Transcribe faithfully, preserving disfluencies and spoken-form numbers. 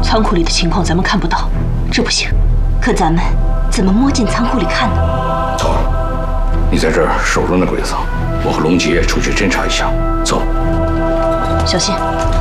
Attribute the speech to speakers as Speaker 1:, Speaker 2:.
Speaker 1: 仓库里的情况咱们看不到，这不行。
Speaker 2: 可咱们怎么摸进仓库里看呢？
Speaker 3: 走，你在这儿守着那鬼子，我和龙杰出去侦查一下。走，
Speaker 1: 小心。